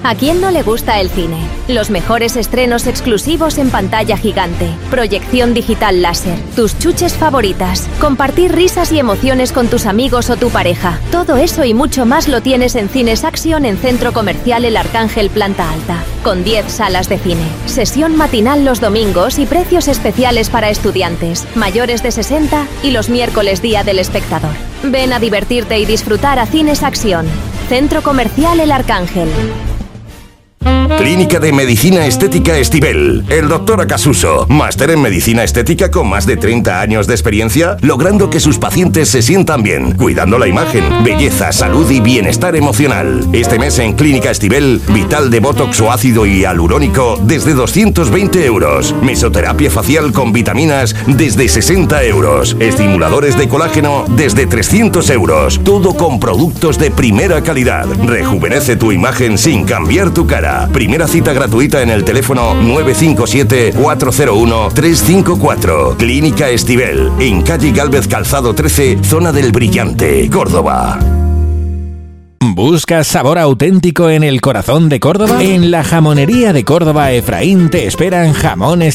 ¿A quién no le gusta el cine? Los mejores estrenos exclusivos en pantalla gigante, proyección digital láser, tus chuches favoritas, compartir risas y emociones con tus amigos o tu pareja. Todo eso y mucho más lo tienes en Cines Action en Centro Comercial El Arcángel Planta Alta, con 10 salas de cine, sesión matinal los domingos y precios especiales para estudiantes, mayores de 60 y los miércoles Día del Espectador. Ven a divertirte y disfrutar a Cines Action, Centro Comercial El Arcángel. Clínica de Medicina Estética Estivel. El doctor Acasuso, máster en Medicina Estética con más de 30 años de experiencia, logrando que sus pacientes se sientan bien, cuidando la imagen, belleza, salud y bienestar emocional. Este mes en Clínica Estivel, Vital de Botox o ácido hialurónico desde 220 euros. Mesoterapia facial con vitaminas desde 60 euros. Estimuladores de colágeno desde 300 euros. Todo con productos de primera calidad. Rejuvenece tu imagen sin cambiar tu cara. Primera cita gratuita en el teléfono 957-401-354. Clínica Estivel, en calle Gálvez Calzado 13, zona del Brillante, Córdoba. ¿Buscas sabor auténtico en el corazón de Córdoba? En la Jamonería de Córdoba Efraín te esperan jamones